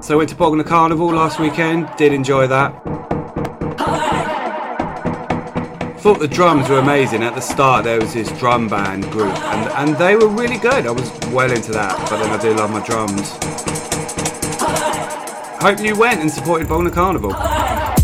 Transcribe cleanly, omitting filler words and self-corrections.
So I went to Bognor Carnival last weekend, did enjoy that. Thought the drums were amazing. At the start there was this drum band group and they were really good. I was well into that, but then I do love my drums. Hope you went and supported Bognor Carnival.